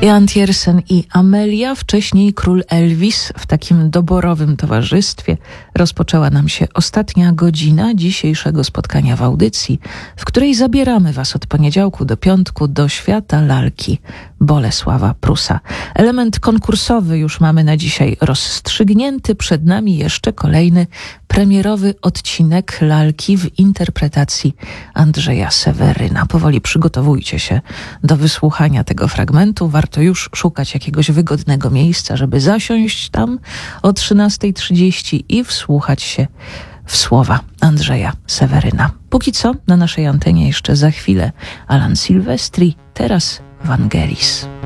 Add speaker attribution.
Speaker 1: Jan Tiersen i Amelia, wcześniej król Elvis. W takim doborowym towarzystwie rozpoczęła nam się ostatnia godzina dzisiejszego spotkania w audycji, w której zabieramy Was od poniedziałku do piątku do świata lalki Bolesława Prusa. Element konkursowy już mamy na dzisiaj rozstrzygnięty. Przed nami jeszcze kolejny premierowy odcinek lalki w interpretacji Andrzeja Seweryna. Powoli przygotowujcie się do wysłuchania tego fragmentu. Warto już szukać jakiegoś wygodnego miejsca, żeby zasiąść tam o 13:30 i wsłuchać się w słowa Andrzeja Seweryna. Póki co na naszej antenie jeszcze za chwilę Alan Silvestri, teraz Vangelis.